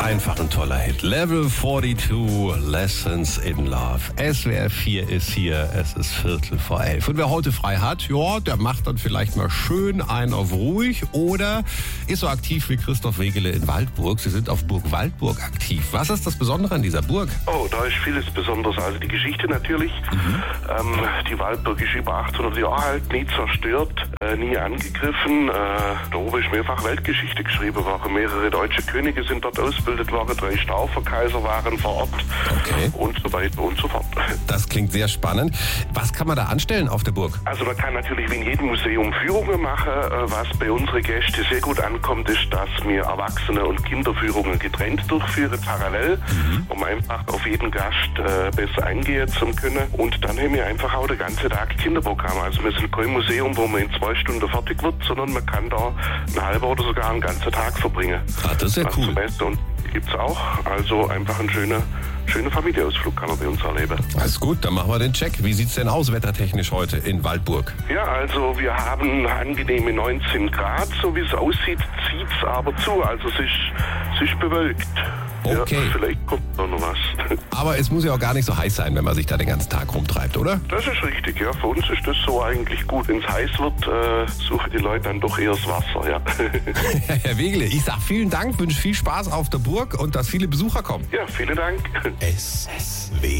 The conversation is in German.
Einfach ein toller Hit. Level 42, Lessons in Love. SWR 4 ist hier, es ist 11:45. Und wer heute frei hat, ja, der macht dann vielleicht mal schön einen auf ruhig oder ist so aktiv wie Christoph Wegele in Waldburg. Sie sind auf Burg Waldburg aktiv. Was ist das Besondere an dieser Burg? Oh, da ist vieles Besonderes. Also die Geschichte natürlich. Die Waldburg ist über 800 Jahre alt, nie zerstört, nie angegriffen. Da oben ist mehrfach Weltgeschichte geschrieben worden. Mehrere deutsche Könige sind dort ausgebildet worden, 3 Stauferkaiser waren vor Ort und so weiter und so fort. Das klingt sehr spannend. Was kann man da anstellen auf der Burg? Also man kann natürlich wie in jedem Museum Führungen machen. Was bei unseren Gästen sehr gut ankommt, ist, dass wir Erwachsene- und Kinderführungen getrennt durchführen, parallel, um einfach auf jeden Gast besser eingehen zu können. Und dann haben wir einfach auch den ganzen Tag Kinderprogramm. Also wir sind kein Museum, wo man in 2 Stunden fertig wird, sondern man kann da einen halben oder sogar einen ganzen Tag verbringen. Ah, das ist ja cool. Und gibt's auch. Also einfach ein schöner Familienausflug kann man bei uns erleben. Alles gut, dann machen wir den Check. Wie sieht's denn aus wettertechnisch heute in Waldburg? Ja, also wir haben angenehme 19 Grad. So wie es aussieht, zieht's aber zu. Also es ist bewölkt. Okay. Ja, vielleicht kommt da noch was. Aber es muss ja auch gar nicht so heiß sein, wenn man sich da den ganzen Tag rumtreibt, oder? Das ist richtig, ja. Für uns ist das so eigentlich gut. Wenn es heiß wird, suchen die Leute dann doch eher das Wasser, ja. Herr Wegele, ich sag vielen Dank, wünsche viel Spaß auf der Burg und dass viele Besucher kommen. Ja, vielen Dank. SWR